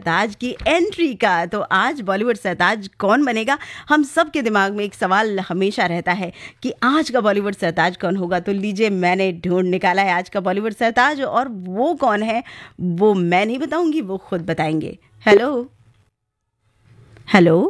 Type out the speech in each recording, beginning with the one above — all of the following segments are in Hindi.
सरताज की एंट्री का। तो आज बॉलीवुड सरताज कौन बनेगा, हम सब के दिमाग में एक सवाल हमेशा रहता है कि आज का बॉलीवुड सरताज कौन होगा। तो लीजिए, मैंने ढूंढ निकाला है आज का बॉलीवुड सरताज, और वो कौन है वो मैं नहीं बताऊंगी, वो खुद बताएंगे। हेलो हेलो,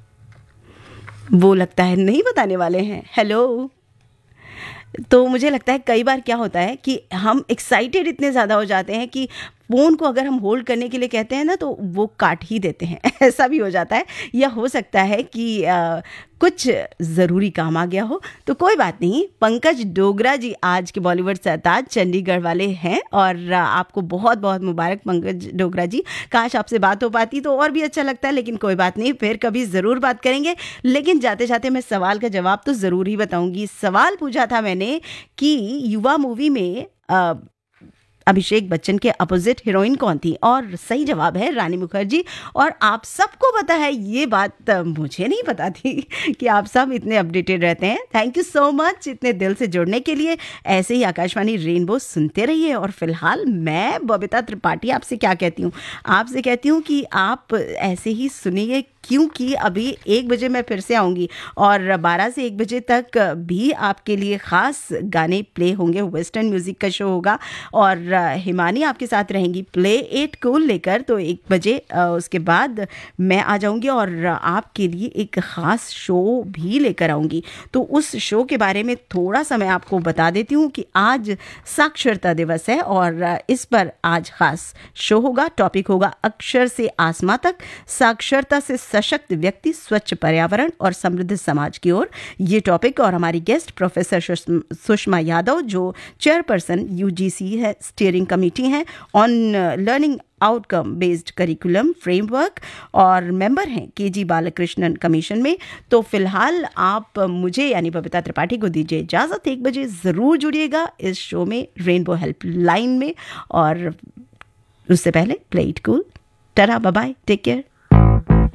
वो लगता है नहीं बताने वाले हैं। हेलो, तो मुझे लगता है कई बार क्या होता है कि हम एक्साइटेड इतने ज़्यादा हो जाते हैं कि फ़ोन को अगर हम होल्ड करने के लिए कहते हैं ना तो वो काट ही देते हैं। ऐसा भी हो जाता है, या हो सकता है कि कुछ ज़रूरी काम आ गया हो। तो कोई बात नहीं, पंकज डोगरा जी आज के बॉलीवुड सरताज चंडीगढ़ वाले हैं, और आपको बहुत बहुत मुबारक पंकज डोगरा जी। काश आपसे बात हो पाती तो और भी अच्छा लगता है, लेकिन कोई बात नहीं, फिर कभी ज़रूर बात करेंगे। लेकिन जाते जाते मैं सवाल का जवाब तो ज़रूर ही बताऊंगी। सवाल पूछा था मैंने कि युवा मूवी में अभिषेक बच्चन के अपोजिट हीरोइन कौन थी, और सही जवाब है रानी मुखर्जी। और आप सबको पता है, ये बात मुझे नहीं पता थी कि आप सब इतने अपडेटेड रहते हैं। थैंक यू सो मच इतने दिल से जुड़ने के लिए। ऐसे ही आकाशवाणी रेनबो सुनते रहिए। और फिलहाल मैं बबीता त्रिपाठी आपसे क्या कहती हूँ, आपसे कहती हूँ कि आप ऐसे ही सुनिए, क्योंकि अभी 1 बजे मैं फिर से आऊँगी और 12 से 1 बजे तक भी आपके लिए ख़ास गाने प्ले होंगे। वेस्टर्न म्यूज़िक का शो होगा और हिमानी आपके साथ रहेंगी प्ले 8 को लेकर। तो 1 बजे उसके बाद मैं आ जाऊँगी और आपके लिए एक ख़ास शो भी लेकर आऊँगी। तो उस शो के बारे में थोड़ा सा मैं आपको बता देती हूँ कि आज साक्षरता दिवस है और इस पर आज ख़ास शो होगा। टॉपिक होगा अक्षर से आसमां तक, साक्षरता से सशक्त व्यक्ति, स्वच्छ पर्यावरण और समृद्ध समाज की ओर, ये टॉपिक। और हमारी गेस्ट प्रोफेसर सुषमा यादव, जो चेयरपर्सन यूजीसी है स्टीयरिंग कमेटी हैं on learning outcome based curriculum framework, और मेंबर हैं केजी बालकृष्णन कमीशन में। तो फिलहाल आप मुझे यानी बबीता त्रिपाठी को दीजिए इजाज़त। 1 बजे ज़रूर जुड़िएगा इस शो में, रेनबो हेल्पलाइन में। और उससे पहले play it cool. Tata, bye bye, take care.